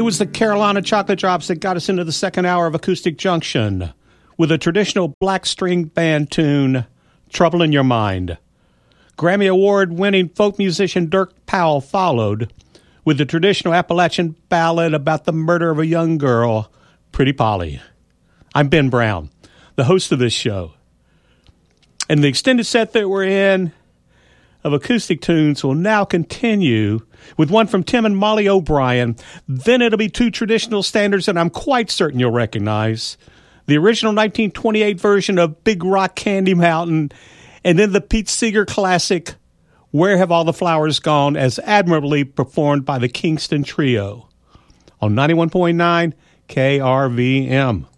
was the Carolina Chocolate Drops that got us into the second hour of Acoustic Junction with a traditional black string band tune, Trouble in Your Mind. Grammy Award-winning folk musician Dirk Powell followed with the traditional Appalachian ballad about the murder of a young girl, Pretty Polly. I'm Ben Brown, the host of this show. And the extended set that we're in of acoustic tunes will now continue with one from Tim and Molly O'Brien. Then it'll be two traditional standards that I'm quite certain you'll recognize. The original 1928 version of Big Rock Candy Mountain, and then the Pete Seeger classic, Where Have All the Flowers Gone, as admirably performed by the Kingston Trio on 91.9 KRVM.